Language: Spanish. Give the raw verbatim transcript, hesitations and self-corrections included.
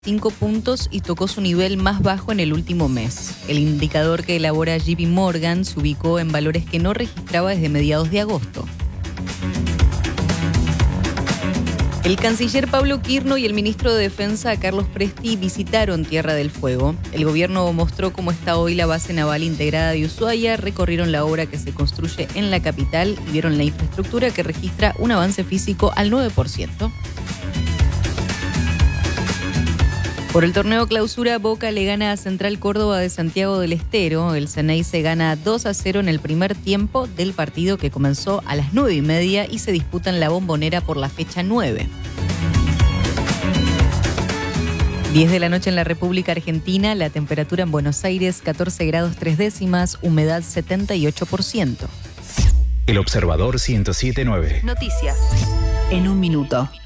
cinco puntos y tocó su nivel más bajo en el último mes. El indicador que elabora J P Morgan se ubicó en valores que no registraba desde mediados de agosto. El canciller Pablo Quirno y el ministro de Defensa Carlos Presti visitaron Tierra del Fuego. El gobierno mostró cómo está hoy la base naval integrada de Ushuaia, recorrieron la obra que se construye en la capital y vieron la infraestructura que registra un avance físico al nueve por ciento. Por el torneo Clausura, Boca le gana a Central Córdoba de Santiago del Estero. El Ceneice gana dos a cero en el primer tiempo del partido que comenzó a las nueve y media y se disputa en la Bombonera por la fecha nueve. diez de la noche en la República Argentina, la temperatura en Buenos Aires catorce grados tres décimas, humedad setenta y ocho por ciento. El Observador ciento siete punto nueve. Noticias en un minuto.